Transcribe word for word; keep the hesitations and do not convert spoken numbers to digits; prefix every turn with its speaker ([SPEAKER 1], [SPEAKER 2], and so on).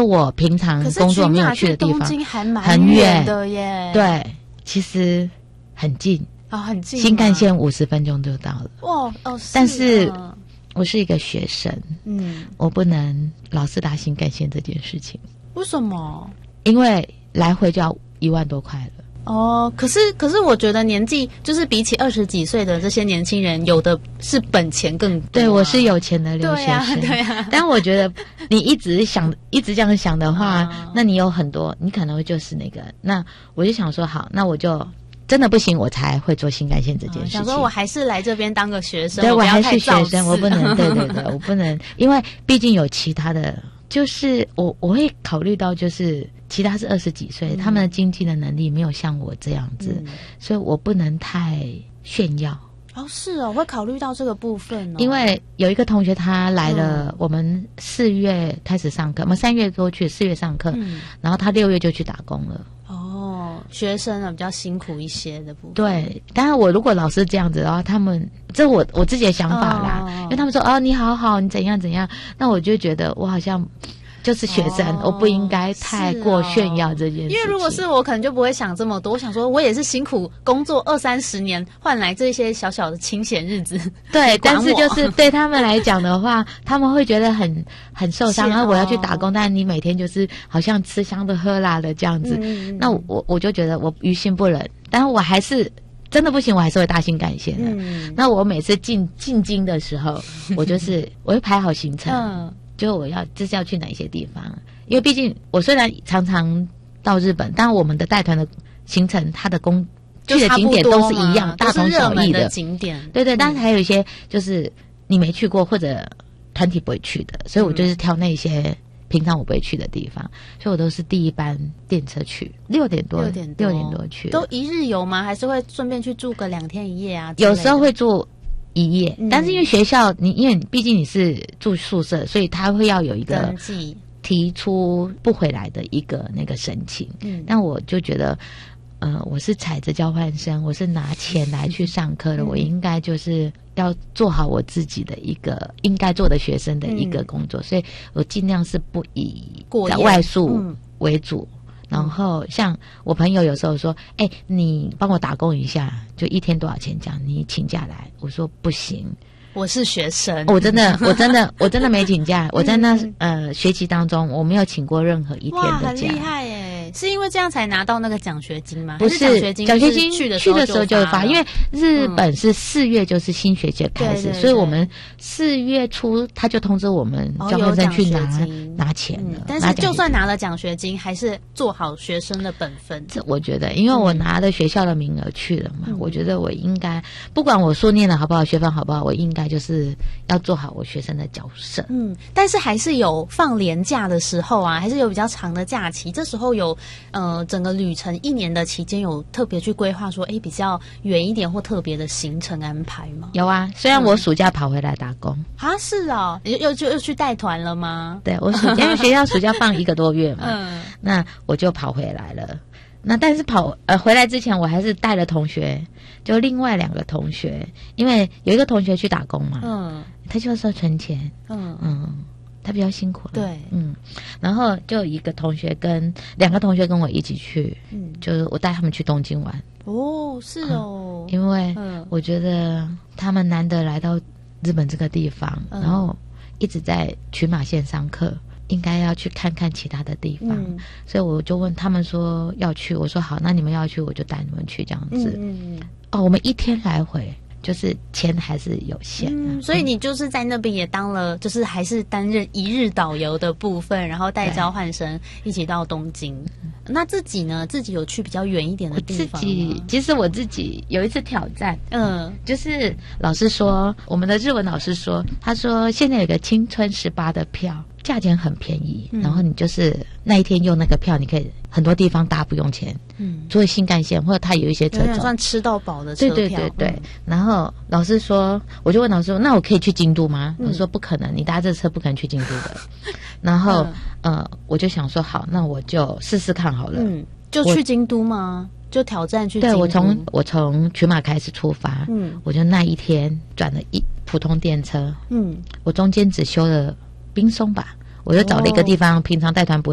[SPEAKER 1] 我平常工作没有去的地方，
[SPEAKER 2] 东京还蛮远的耶。
[SPEAKER 1] 对，其实很近
[SPEAKER 2] 啊、哦，很近，
[SPEAKER 1] 新干线五十分钟就到了。
[SPEAKER 2] 哦哦，是
[SPEAKER 1] 但是我是一个学生，
[SPEAKER 2] 嗯，我
[SPEAKER 1] 不能老是搭新干线这件事情。
[SPEAKER 2] 为什么？
[SPEAKER 1] 因为来回就要一万多块了。
[SPEAKER 2] 哦，可是可是我觉得年纪就是比起二十几岁的这些年轻人，有的是本钱更多、啊。
[SPEAKER 1] 对，我是有钱的留学生。
[SPEAKER 2] 对呀、啊，对呀、啊。
[SPEAKER 1] 但我觉得你一直想一直这样想的话，哦、那你有很多，你可能会就是那个。那我就想说，好，那我就真的不行，我才会做新干线这件事情。
[SPEAKER 2] 想说我还是来这边当个学生，
[SPEAKER 1] 对，我还
[SPEAKER 2] 是
[SPEAKER 1] 学生，我不能，对对对，我不能，因为毕竟有其他的，就是我我会考虑到就是。其他是二十几岁、嗯，他们的经济的能力没有像我这样子，嗯、所以我不能太炫耀。
[SPEAKER 2] 哦，是哦，我会考虑到这个部分哦。
[SPEAKER 1] 因为有一个同学他来了，嗯、我们四月开始上课，我们三月多去，四月上课、嗯，然后他六月就去打工了。
[SPEAKER 2] 哦，学生呢比较辛苦一些的部分。
[SPEAKER 1] 对，当然我如果老师这样子的话，他们这我我自己的想法啦，哦、因为他们说哦你好好，你怎样怎样，那我就觉得我好像。就是学生、哦，我不应该太过炫耀这件事情、哦。
[SPEAKER 2] 因为如果是我，可能就不会想这么多。我想说，我也是辛苦工作二三十年，换来这些小小的清闲日子。
[SPEAKER 1] 对，但是就是对他们来讲的话，他们会觉得很很受伤。然后我要去打工，但你每天就是好像吃香的喝辣的这样子。嗯、那我我就觉得我于心不忍，但是我还是。真的不行，我还是会搭新干线的。嗯、那我每次进进京的时候，我就是我会排好行程。嗯就我要这是要去哪些地方？因为毕竟我虽然常常到日本，但我们的带团的行程，它的公去的景点都是一样，大同小异的
[SPEAKER 2] 景点。
[SPEAKER 1] 对对，但是还有一些就是你没去过或者团体不会去的，所以我就是挑那些平常我不会去的地方，所以我都是第一班电车去，六点多，六点多，六点多去。
[SPEAKER 2] 都一日游吗？还是会顺便去住个两天一夜啊？
[SPEAKER 1] 有时候会住。一夜，但是因为学校你因为毕竟你是住宿舍，所以他会要有一个提出不回来的一个那个申请。嗯，但我就觉得，呃，我是踩着交换生，我是拿钱来去上课的，嗯、我应该就是要做好我自己的一个应该做的学生的一个工作，嗯、所以我尽量是不以外宿为主。然后像我朋友有时候说，哎、欸，你帮我打工一下，就一天多少钱这样，你请假来。我说不行，
[SPEAKER 2] 我是学生，
[SPEAKER 1] 我真的，我真的，我真的没请假。我在那呃学期当中，我没有请过任何一天的假。
[SPEAKER 2] 哇，很厉害耶！是因为这样才拿到那个奖学金吗？
[SPEAKER 1] 不是，
[SPEAKER 2] 奖学金，
[SPEAKER 1] 奖学金
[SPEAKER 2] 去的
[SPEAKER 1] 去的时候就发，因为日本是四月就是新学期开始，嗯、所以我们四月初他就通知我们交换生去拿、哦、拿钱了、嗯。
[SPEAKER 2] 但是就算拿了奖学金，还是做好学生的本分。
[SPEAKER 1] 这我觉得，因为我拿了学校的名额去了嘛，嗯、我觉得我应该不管我书念的好不好，学分好不好，我应该就是要做好我学生的角色。
[SPEAKER 2] 嗯，但是还是有放年假的时候啊，还是有比较长的假期，这时候有呃整个旅程一年的期间有特别去规划说，哎，比较远一点或特别的行程安排吗？
[SPEAKER 1] 有啊，虽然我暑假跑回来打工
[SPEAKER 2] 啊、嗯，是哦，又又就又去带团了吗？
[SPEAKER 1] 对，我暑假因为学校暑假放一个多月嘛，嗯，那我就跑回来了。那但是跑呃回来之前，我还是带了同学，就另外两个同学，因为有一个同学去打工嘛，嗯，他就是要存钱，嗯嗯，他比较辛苦了，
[SPEAKER 2] 对，
[SPEAKER 1] 嗯，然后就一个同学跟两个同学跟我一起去，嗯，就是我带他们去东京玩，
[SPEAKER 2] 哦，是哦，
[SPEAKER 1] 嗯、因为我觉得他们难得来到日本这个地方，嗯、然后一直在群马县上课。应该要去看看其他的地方、嗯、所以我就问他们说要去，我说好，那你们要去我就带你们去这样子、嗯、哦，我们一天来回就是钱还是有限、啊
[SPEAKER 2] 嗯、所以你就是在那边也当了就是还是担任一日导游的部分，然后带交换生一起到东京。那自己呢，自己有去比较远一点的地方吗？
[SPEAKER 1] 我自己其实我自己有一次挑战，嗯，就是老师说我们的日文老师说，他说现在有个青春十八的票价钱很便宜、嗯、然后你就是那一天用那个票，你可以很多地方搭不用钱，嗯，除了新干线或者它有一些车种
[SPEAKER 2] 算吃到饱的车票，
[SPEAKER 1] 对对对对、嗯、然后老师说，我就问老师说，那我可以去京都吗？我、嗯、说不可能，你搭这车不可能去京都的然后、嗯、呃，我就想说好，那我就试试看好了，
[SPEAKER 2] 嗯，就去京都吗？就挑战去京都？
[SPEAKER 1] 对，我从我从群马开始出发，嗯，我就那一天转了一普通电车，嗯，我中间只修了冰松吧，我就找了一个地方、哦、平常带团不会